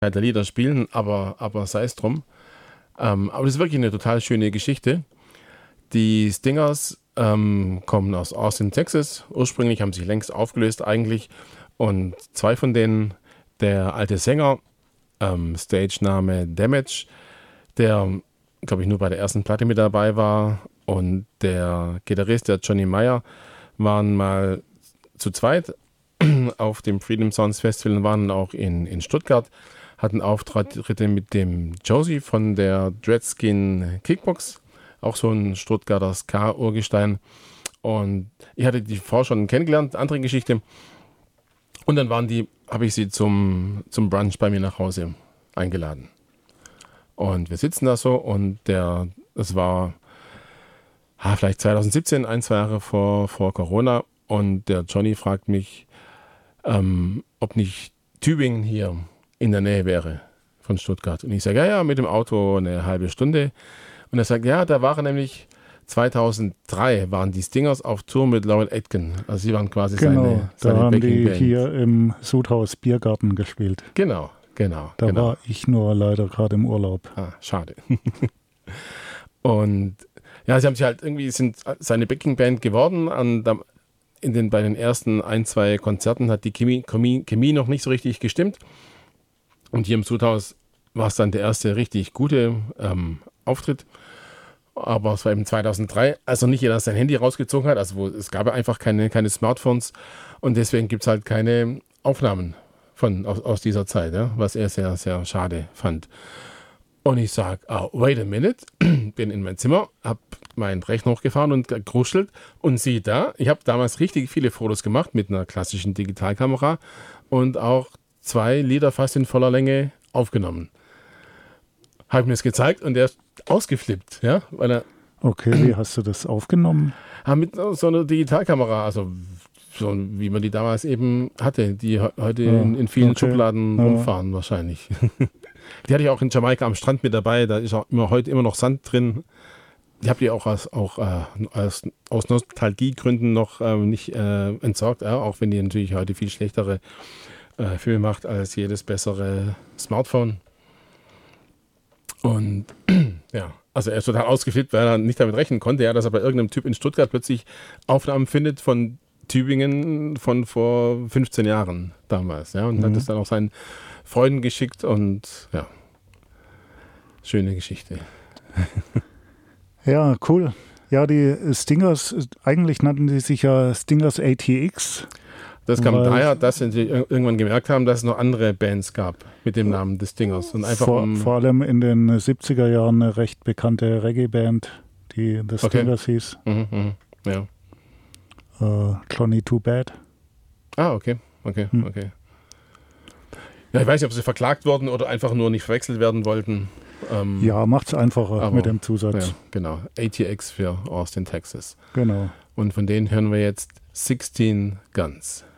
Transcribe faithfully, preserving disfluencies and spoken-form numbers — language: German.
der Lieder spielen, aber, aber sei es drum. Ähm, aber das ist wirklich eine total schöne Geschichte. Die Stingers ähm, kommen aus Austin, Texas. Ursprünglich haben sich längst aufgelöst eigentlich. Und zwei von denen, der alte Sänger, ähm, Stage-Name Damage, der, glaube ich, nur bei der ersten Platte mit dabei war, und der Gitarrist, der Johnny Meyer, waren mal zu zweit auf dem Freedom Sounds Festival und waren auch in, in Stuttgart, hatten Auftritte mit dem Josie von der Dreadskin Kickbox, auch so ein Stuttgarter Ska-Urgestein. Und ich hatte die vorher schon kennengelernt, andere Geschichte. Und dann waren die, habe ich sie zum, zum Brunch bei mir nach Hause eingeladen. Und wir sitzen da so und der, das war ah, vielleicht zwanzig siebzehn, ein, zwei Jahre vor, vor Corona. Und der Johnny fragt mich, ähm, ob nicht Tübingen hier in der Nähe wäre von Stuttgart. Und ich sage, ja, ja, mit dem Auto eine halbe Stunde. Und er sagt, ja, da waren nämlich zweitausenddrei waren die Stingers auf Tour mit Laurel Aitken. Also sie waren quasi genau, seine, seine da haben Backing die Band. hier im Sudhaus Biergarten gespielt. Genau, genau. Da genau. war ich nur leider gerade im Urlaub. Ah, schade. Und ja, sie haben sich halt irgendwie, sind seine Backing Band geworden. Und in den, bei den ersten ein, zwei Konzerten hat die Chemie, Chemie, Chemie noch nicht so richtig gestimmt. Und hier im Sudhaus war es dann der erste richtig gute ähm, Auftritt. Aber es war eben zweitausenddrei, also nicht jeder sein Handy rausgezogen hat. Also wo, es gab ja einfach keine, keine Smartphones. Und deswegen gibt es halt keine Aufnahmen von, aus, aus dieser Zeit, ja, was er sehr, sehr schade fand. Und ich sage, oh, wait a minute, bin in mein Zimmer, habe meinen Rechner hochgefahren und gekruschelt und siehe da, ich habe damals richtig viele Fotos gemacht mit einer klassischen Digitalkamera und auch zwei Lieder fast in voller Länge aufgenommen. Habe mir das gezeigt und er ist ausgeflippt, ja, weil er... Okay, wie hast du das aufgenommen? Mit so einer Digitalkamera, also so wie man die damals eben hatte, die heute ja, in, in vielen okay. Schubladen ja. rumfahren wahrscheinlich. Die hatte ich auch in Jamaika am Strand mit dabei, da ist auch immer, heute immer noch Sand drin. Ich habe die auch, aus, auch äh, aus, aus Nostalgiegründen noch äh, nicht äh, entsorgt, äh, auch wenn die natürlich heute viel schlechtere äh, Filme macht als jedes bessere Smartphone. Und ja, also er ist total ausgeflippt, weil er nicht damit rechnen konnte, ja, dass er bei irgendeinem Typ in Stuttgart plötzlich Aufnahmen findet von Tübingen von vor fünfzehn Jahren damals, ja, und mhm. hat das dann auch seinen Freunden geschickt und ja, schöne Geschichte. Ja, cool. Ja, die Stingers, eigentlich nannten die sich ja Stingers A T X. Das kam daher, dass sie irgendwann gemerkt haben, dass es noch andere Bands gab mit dem Namen des Stingers. Und einfach vor, um vor allem in den siebziger Jahren eine recht bekannte Reggae-Band, die The Stingers okay. hieß. Mhm, mh, ja. Uh, Johnny Too Bad. Ah, okay, okay, hm. okay. Ja, ich weiß nicht, ob sie verklagt wurden oder einfach nur nicht verwechselt werden wollten. Ähm, ja, macht's einfacher aber, mit dem Zusatz. Ja, genau, A T X für Austin, Texas. Genau. Und von denen hören wir jetzt sixteen Guns.